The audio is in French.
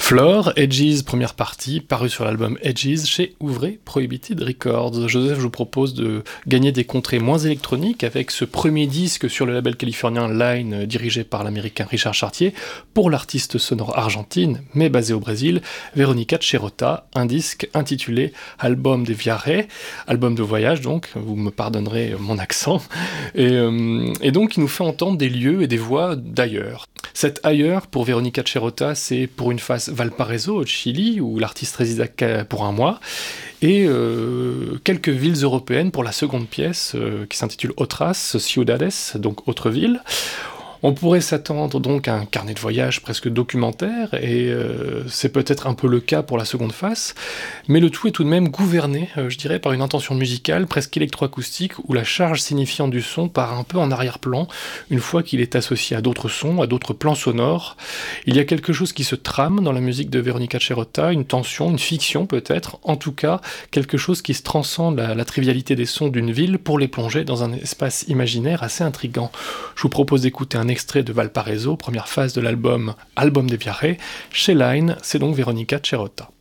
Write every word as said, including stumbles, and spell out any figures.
Flore, Edges, première partie, paru sur l'album Edges chez Ouvrez Prohibited Records. Joseph, je vous propose de gagner des contrées moins électroniques avec ce premier disque sur le label californien Line, dirigé par l'américain Richard Chartier, pour l'artiste sonore argentine, mais basée au Brésil, Veronica Cherota, un disque intitulé Album de Viaje, album de voyage donc, vous me pardonnerez mon accent, et, euh, et donc il nous fait entendre des lieux et des voix d'ailleurs. Cet ailleurs, pour Veronica Cherota, c'est pour une face Valparaiso, au Chili, où l'artiste résida pour un mois, et euh, quelques villes européennes pour la seconde pièce, euh, qui s'intitule Otras Ciudades, donc autres villes. On pourrait s'attendre donc à un carnet de voyage presque documentaire, et euh, c'est peut-être un peu le cas pour la seconde face, mais le tout est tout de même gouverné, euh, je dirais, par une intention musicale presque électroacoustique, où la charge signifiante du son part un peu en arrière-plan, une fois qu'il est associé à d'autres sons, à d'autres plans sonores. Il y a quelque chose qui se trame dans la musique de Veronica Cherota, une tension, une fiction peut-être, en tout cas, quelque chose qui se transcende la, la trivialité des sons d'une ville pour les plonger dans un espace imaginaire assez intriguant. Je vous propose d'écouter un extrait de Valparaiso, première phase de l'album Album de Viaje, chez Line, c'est donc Veronica Cherota.